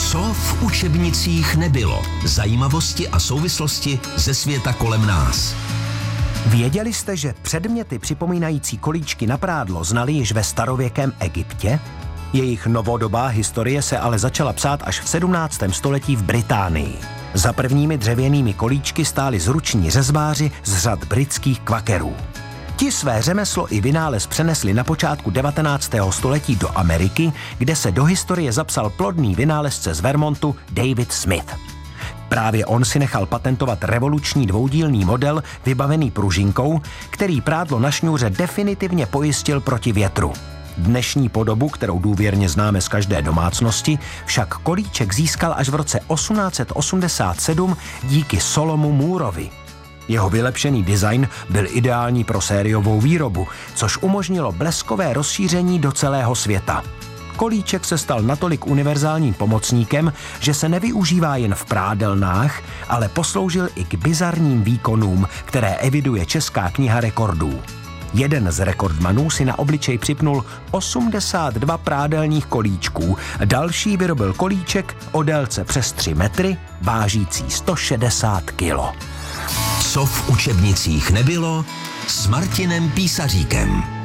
Co v učebnicích nebylo? Zajímavosti a souvislosti ze světa kolem nás. Věděli jste, že předměty připomínající kolíčky na prádlo znali již ve starověkém Egyptě? Jejich novodobá historie se ale začala psát až v 17. století v Británii. Za prvními dřevěnými kolíčky stáli zruční řezbáři z řad britských kvakerů. Ti své řemeslo i vynález přenesli na počátku 19. století do Ameriky, kde se do historie zapsal plodný vynálezce z Vermontu David Smith. Právě on si nechal patentovat revoluční dvoudílný model vybavený pružinkou, který prádlo na šňůře definitivně pojistil proti větru. Dnešní podobu, kterou důvěrně známe z každé domácnosti, však kolíček získal až v roce 1887 díky Solomu Mooreovi. Jeho vylepšený design byl ideální pro sériovou výrobu, což umožnilo bleskové rozšíření do celého světa. Kolíček se stal natolik univerzálním pomocníkem, že se nevyužívá jen v prádelnách, ale posloužil i k bizarním výkonům, které eviduje Česká kniha rekordů. Jeden z rekordmanů si na obličej připnul 82 prádelních kolíčků, další vyrobil kolíček o délce přes 3 metry, vážící 160 kilo. Co v učebnicích nebylo s Martinem Písaříkem.